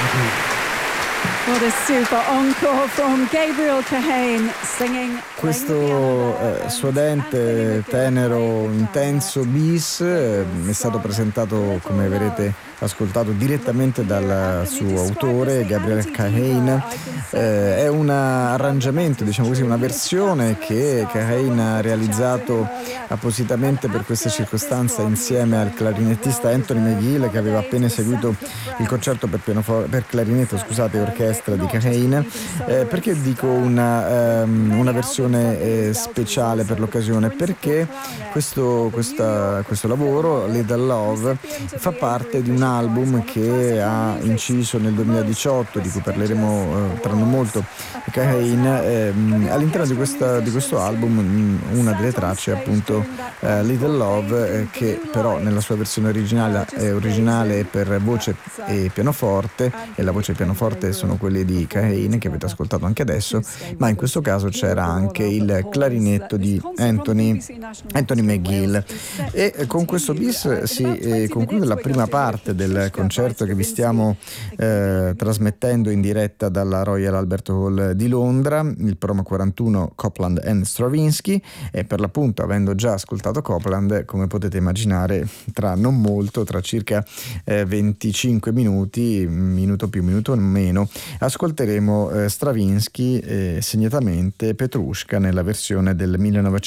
What a super encore from Gabriel Kahane singing. Questo suadente, tenero, intenso bis è stato presentato, come avrete ascoltato, direttamente dal suo autore, Gabriel Kahane. È un arrangiamento, diciamo così, una versione che Kahane ha realizzato appositamente per questa circostanza insieme al clarinettista Anthony McGill, che aveva appena eseguito il concerto per clarinetto, scusate, e orchestra di Kahane. Perché dico una versione speciale per l'occasione? Perché questo lavoro, Little Love, fa parte di un album che ha inciso nel 2018, di cui parleremo tra non molto, Kahane. All'interno di questo album una delle tracce è appunto Little Love, che però nella sua versione originale è per voce e pianoforte, e la voce e il pianoforte sono quelli di Kahane, che avete ascoltato anche adesso, ma in questo caso c'era anche il clarinetto di Anthony McGill. E con questo bis si conclude la prima parte del concerto che vi stiamo trasmettendo in diretta dalla Royal Albert Hall di Londra, il promo 41 Copland and Stravinsky. E per l'appunto, avendo già ascoltato Copland, come potete immaginare, tra non molto, tra circa 25 minuti, minuto più, minuto meno, ascolteremo Stravinsky, segnatamente Petrushka nella versione del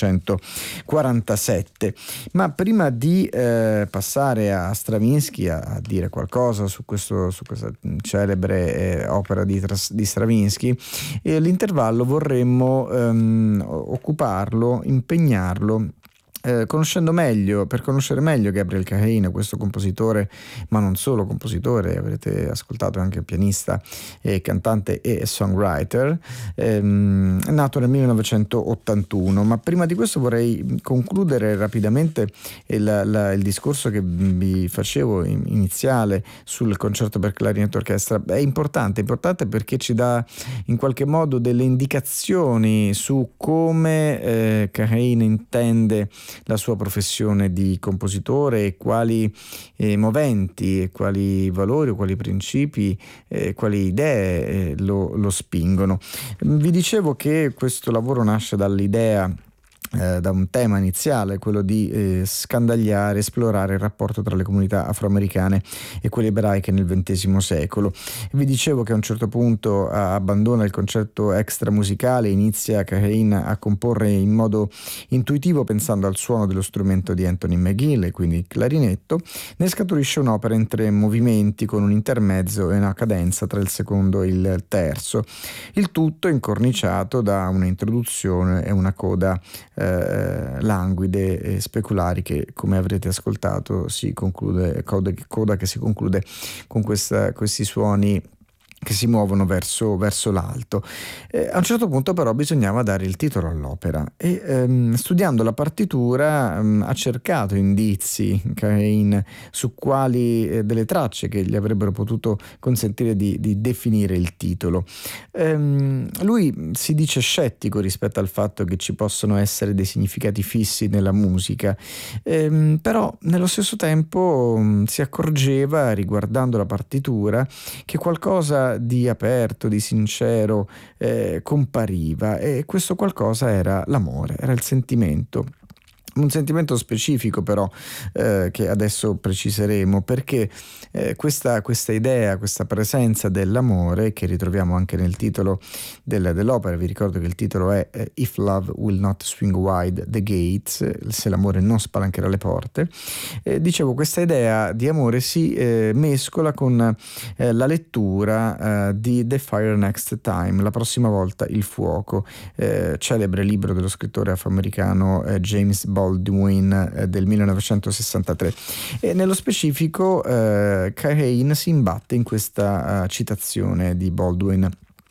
1947. Ma prima di passare a Stravinsky, a dire qualcosa su questa celebre opera di Stravinsky, l'intervallo vorremmo occuparlo, impegnarlo per conoscere meglio Gabriel Kahane, questo compositore, ma non solo compositore, avrete ascoltato anche pianista e cantante e songwriter, nato nel 1981. Ma prima di questo vorrei concludere rapidamente il discorso che vi facevo iniziale sul concerto per clarinetto e orchestra. È importante perché ci dà in qualche modo delle indicazioni su come Kahane intende la sua professione di compositore e quali moventi e quali valori o quali principi, quali idee lo spingono. Vi dicevo che questo lavoro nasce dall'idea, da un tema iniziale, quello di scandagliare, esplorare il rapporto tra le comunità afroamericane e quelle ebraiche nel XX secolo. Vi dicevo che a un certo punto abbandona il concetto extramusicale, inizia Kahane a comporre in modo intuitivo pensando al suono dello strumento di Anthony McGill, quindi il clarinetto. Ne scaturisce un'opera in 3 movimenti con un intermezzo e una cadenza tra il secondo e il terzo, il tutto incorniciato da una introduzione e una coda languide e speculari che, come avrete ascoltato, si conclude coda che si conclude con questi suoni che si muovono verso l'alto. A un certo punto però bisognava dare il titolo all'opera e studiando la partitura ha cercato indizi Kahane su quali delle tracce che gli avrebbero potuto consentire di definire il titolo. Lui si dice scettico rispetto al fatto che ci possono essere dei significati fissi nella musica, però nello stesso tempo si accorgeva, riguardando la partitura, che qualcosa di aperto, di sincero compariva, e questo qualcosa era l'amore, era il sentimento. Un sentimento specifico però che adesso preciseremo, perché questa idea, questa presenza dell'amore, che ritroviamo anche nel titolo dell'opera. Vi ricordo che il titolo è If Love Will Not Swing Wide the Gates, se l'amore non spalancherà le porte. Dicevo, questa idea di amore si mescola con la lettura di The Fire Next Time, la prossima volta il fuoco, celebre libro dello scrittore afroamericano James Baldwin del 1963. E nello specifico Kahane si imbatte in questa citazione di Baldwin.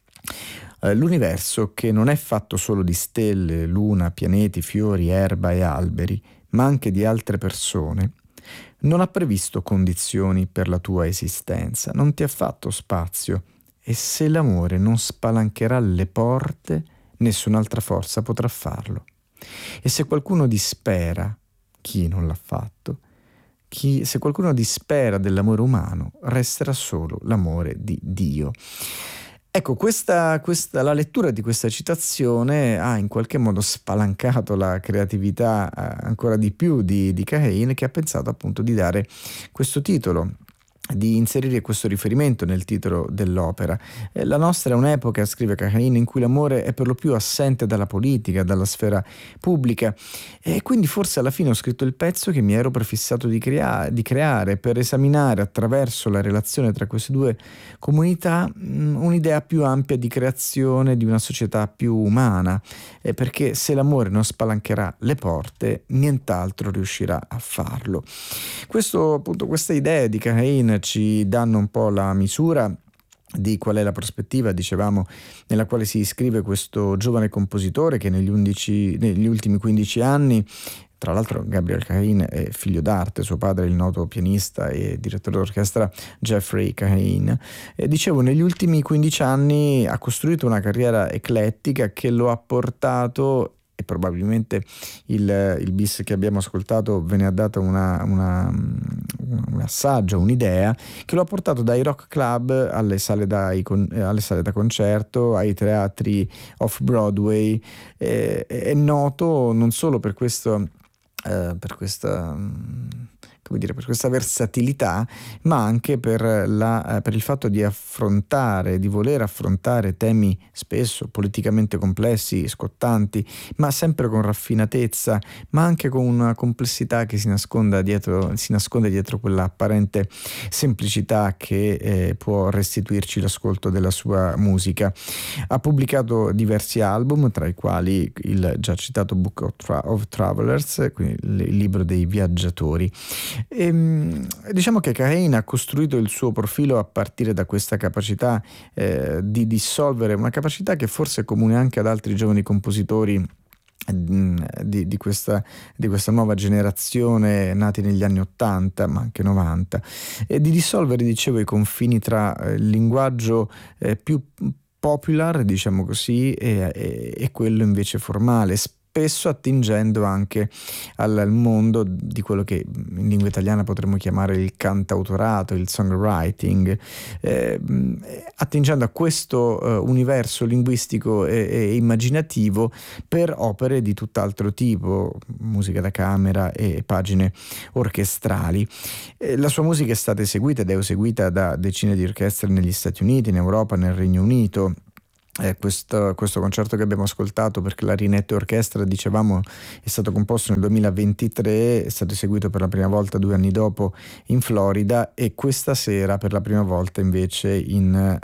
L'universo, che non è fatto solo di stelle, luna, pianeti, fiori, erba e alberi, ma anche di altre persone, non ha previsto condizioni per la tua esistenza, non ti ha fatto spazio, e se l'amore non spalancherà le porte, nessun'altra forza potrà farlo. E se qualcuno dispera, chi non l'ha fatto, se qualcuno dispera dell'amore umano, resterà solo l'amore di Dio. Ecco, la lettura di questa citazione ha in qualche modo spalancato la creatività ancora di più di Kahane, che ha pensato appunto di dare questo titolo, di inserire questo riferimento nel titolo dell'opera. La nostra è un'epoca, scrive Kahane, in cui l'amore è per lo più assente dalla politica, dalla sfera pubblica, e quindi forse alla fine ho scritto il pezzo che mi ero prefissato di creare per esaminare attraverso la relazione tra queste due comunità un'idea più ampia di creazione di una società più umana, perché se l'amore non spalancherà le porte, nient'altro riuscirà a farlo. Questa idea di Kahane ci danno un po' la misura di qual è la prospettiva, dicevamo, nella quale si iscrive questo giovane compositore che negli ultimi 15 anni, tra l'altro Gabriel Kahane è figlio d'arte, suo padre è il noto pianista e direttore d'orchestra Jeffrey Kahane, dicevo, negli ultimi 15 anni ha costruito una carriera eclettica che lo ha portato, e probabilmente il bis che abbiamo ascoltato ve ne ha dato un assaggio, un'idea, che lo ha portato dai rock club alle sale da concerto, ai teatri off-Broadway. È noto non solo per questa versatilità, ma anche per il fatto di voler affrontare temi spesso politicamente complessi, scottanti, ma sempre con raffinatezza, ma anche con una complessità che si nasconde dietro quella apparente semplicità che può restituirci l'ascolto della sua musica. Ha pubblicato diversi album, tra i quali il già citato Book of Travelers, quindi il libro dei viaggiatori. Diciamo che Kahane ha costruito il suo profilo a partire da questa capacità di dissolvere, una capacità che forse è comune anche ad altri giovani compositori di questa nuova generazione nati negli anni 80 ma anche 90, e di dissolvere, dicevo, i confini tra il linguaggio più popular, diciamo così, e quello invece formale, spesso attingendo anche al mondo di quello che in lingua italiana potremmo chiamare il cantautorato, il songwriting, attingendo a questo universo linguistico e immaginativo per opere di tutt'altro tipo, musica da camera e pagine orchestrali. La sua musica è stata eseguita ed è eseguita da decine di orchestre negli Stati Uniti, in Europa, nel Regno Unito. Questo concerto che abbiamo ascoltato per clarinetto e orchestra, dicevamo, è stato composto nel 2023, è stato eseguito per la prima volta 2 anni dopo in Florida, e questa sera per la prima volta invece in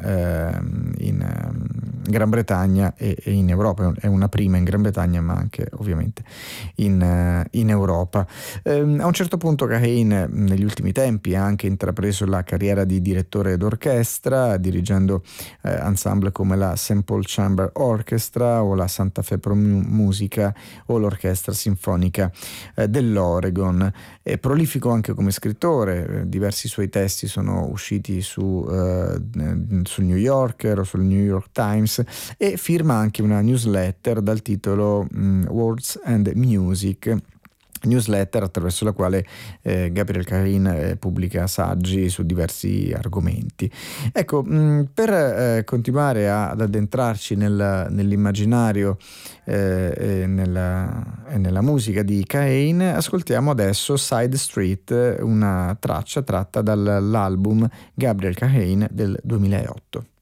Gran Bretagna e in Europa. È una prima in Gran Bretagna ma anche ovviamente in Europa. A un certo punto Kahane negli ultimi tempi ha anche intrapreso la carriera di direttore d'orchestra, dirigendo ensemble come la St. Paul Chamber Orchestra o la Santa Fe Pro Musica o l'Orchestra Sinfonica dell'Oregon. È prolifico anche come scrittore, diversi suoi testi sono usciti sul New Yorker o sul New York Times, e firma anche una newsletter dal titolo Words and Music, newsletter attraverso la quale Gabriel Kahane pubblica saggi su diversi argomenti. Ecco, per continuare ad addentrarci nell'immaginario e nella musica di Kahane, ascoltiamo adesso Side Street, una traccia tratta dall'album Gabriel Kahane del 2008.